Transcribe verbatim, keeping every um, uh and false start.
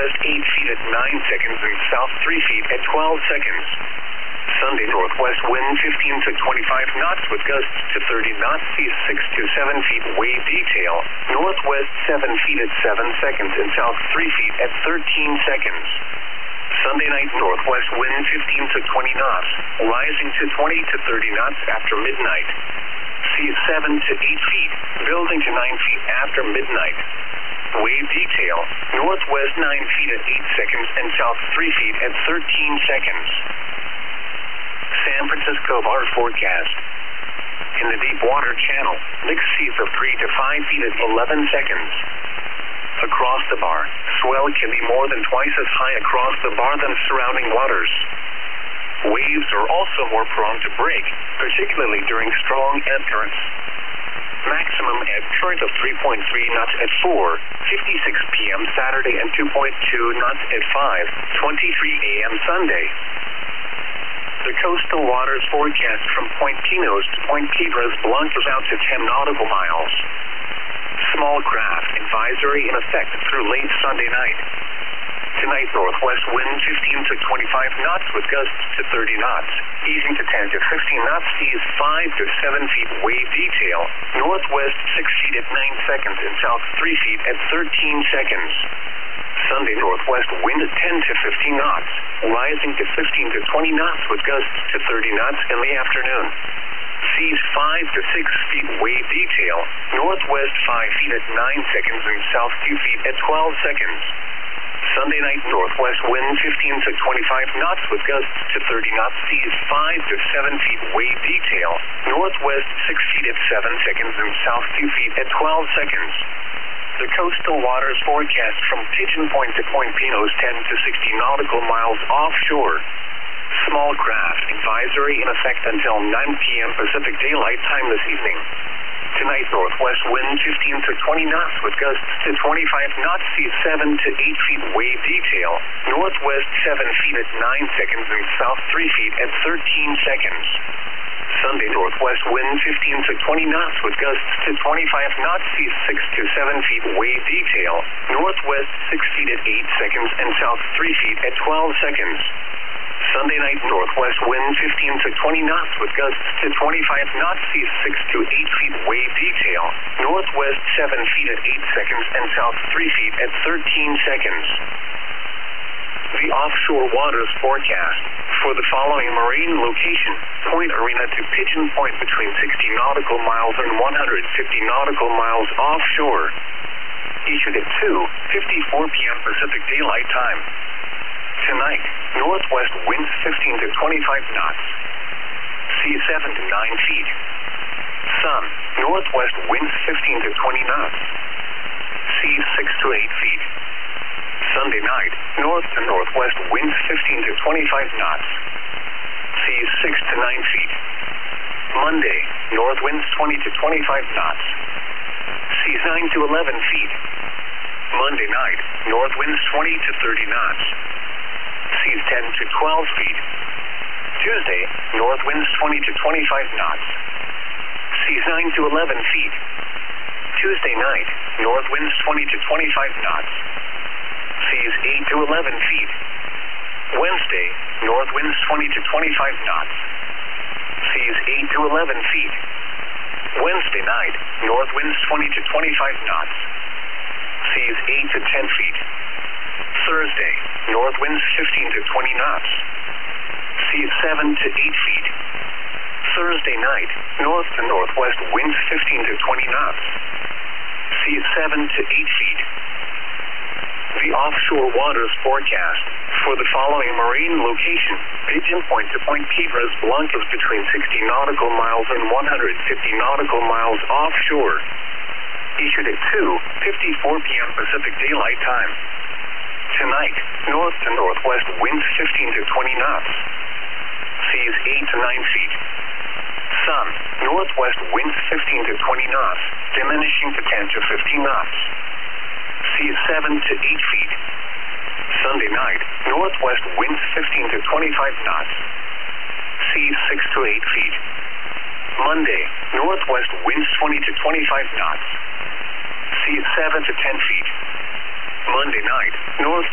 northwest eight feet at nine seconds and south three feet at twelve seconds. Sunday, northwest wind fifteen to twenty-five knots with gusts to thirty knots, seas six to seven feet, wave detail, northwest seven feet at seven seconds and south three feet at thirteen seconds. Sunday night, northwest wind fifteen to twenty knots, rising to twenty to thirty knots after midnight. Seas seven to eight feet, building to nine feet after midnight. Wave detail, northwest nine feet at eight seconds and south three feet at thirteen seconds. San Francisco bar forecast. In the deep water channel, mixed seas of three to five feet at eleven seconds. Across the bar, swell can be more than twice as high across the bar than surrounding waters. Waves are also more prone to break, particularly during strong ebb currents. Maximum ebb current of three point three knots at four fifty-six p m Saturday and two point two knots at five twenty-three a m Sunday. The coastal waters forecast from Point Pinos to Point Piedras Blancas out to ten nautical miles. Small craft advisory in effect through late Sunday night. Tonight, northwest wind fifteen to twenty-five knots with gusts to thirty knots, easing to ten to fifteen knots, seas five to seven feet, wave detail, northwest six feet at nine seconds and south three feet at thirteen seconds. Sunday, northwest wind ten to fifteen knots, rising to fifteen to twenty knots with gusts to thirty knots in the afternoon. Seas five to six feet, wave detail, northwest five feet at nine seconds and south two feet at twelve seconds. Sunday night, northwest wind fifteen to twenty-five knots with gusts to thirty knots, seas five to seven feet, wave detail, northwest six feet at seven seconds and south two feet at twelve seconds. The coastal waters forecast from Pigeon Point to Point Pinos ten to sixty nautical miles offshore. Small craft advisory in effect until nine p m Pacific Daylight Time this evening. Tonight, northwest wind fifteen to twenty knots with gusts to twenty-five knots, seas seven to eight feet, wave detail, northwest seven feet at nine seconds and south three feet at thirteen seconds. Sunday, northwest wind fifteen to twenty knots with gusts to twenty-five knots, seas six to seven feet, wave detail, northwest six feet at eight seconds and south three feet at twelve seconds. Sunday night, northwest wind fifteen to twenty knots with gusts to twenty-five knots, seas six to eight feet, wave detail, northwest seven feet at eight seconds and south three feet at thirteen seconds. The offshore waters forecast for the following marine location: Point Arena to Pigeon Point between sixty nautical miles and one hundred fifty nautical miles offshore. Issued at two fifty-four p m Pacific Daylight Time. Tonight, northwest winds fifteen to twenty-five knots. Seas seven to nine feet. Sun, northwest winds fifteen to twenty knots. Seas six to eight feet. Sunday night, north to northwest winds fifteen to twenty-five knots. Seas six to nine feet. Monday, north winds twenty to twenty-five knots. Seas nine to eleven feet. Monday night, north winds twenty to thirty knots. Seas ten to twelve feet. Tuesday, north winds twenty to twenty-five knots. Seas nine to eleven feet. Tuesday night, north winds twenty to twenty-five knots. Seas eight to eleven feet. Wednesday, north winds twenty to twenty-five knots. Seas eight to eleven feet. Wednesday night, north winds twenty to twenty-five knots. Seas eight to ten feet. Thursday, north winds fifteen to twenty knots. Seas seven to eight feet. Thursday night, north to northwest winds fifteen to twenty knots. Seas seven to eight feet. The offshore waters forecast for the following marine location: Pigeon Point to Point Piedras Blancas between sixty nautical miles and one hundred fifty nautical miles offshore. Issued at two fifty-four p m Pacific Daylight Time. Tonight, north to northwest winds fifteen to twenty knots. Seas eight to nine feet. Sun, northwest winds fifteen to twenty knots, diminishing to ten to fifteen knots. Seas seven to eight feet. Sunday night, northwest winds fifteen to twenty-five knots. Seas six to eight feet. Monday, northwest winds twenty to twenty-five knots. Seas seven to ten feet. Monday night, north